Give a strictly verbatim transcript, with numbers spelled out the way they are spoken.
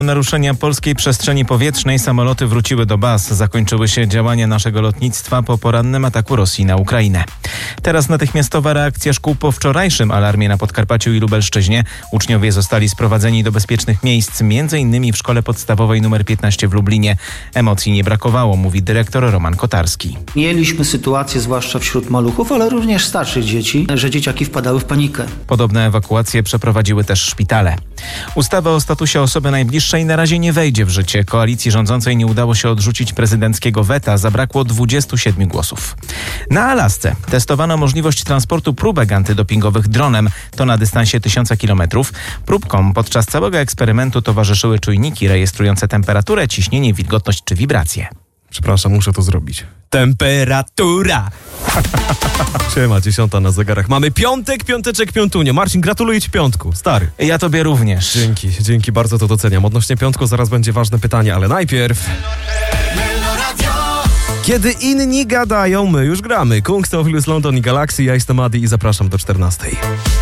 Naruszenia polskiej przestrzeni powietrznej samoloty wróciły do baz. Zakończyły się działania naszego lotnictwa po porannym ataku Rosji na Ukrainę. Teraz natychmiastowa reakcja szkół po wczorajszym alarmie na Podkarpaciu i Lubelszczyźnie. Uczniowie zostali sprowadzeni do bezpiecznych miejsc, między innymi w szkole podstawowej nr piętnaście w Lublinie. Emocji nie brakowało, mówi dyrektor Roman Kotarski. Mieliśmy sytuację, zwłaszcza wśród maluchów, ale również starszych dzieci, że dzieciaki wpadały w panikę. Podobne ewakuacje przeprowadziły też szpitale. Ustawa o statusie osoby najbliższej na razie nie wejdzie w życie. Koalicji rządzącej nie udało się odrzucić prezydenckiego weta. Zabrakło dwudziestu siedmiu głosów. Na Alasce testowano możliwość transportu próbek antydopingowych dronem. To na dystansie tysiąca kilometrów. Próbkom podczas całego eksperymentu towarzyszyły czujniki rejestrujące temperaturę, ciśnienie, wilgotność czy wibracje. Przepraszam, muszę to zrobić. Temperatura! Siema, dziesiąta na zegarach. Mamy piątek, piąteczek, piątunio. Marcin, gratuluję ci piątku, stary. Ja tobie również. Dzięki, dzięki, bardzo to doceniam. Odnośnie piątku zaraz będzie ważne pytanie, ale najpierw... Kiedy inni gadają, my już gramy. Kung, Teofilus London i Galaxy, ja jestem Adi i zapraszam do czternastej.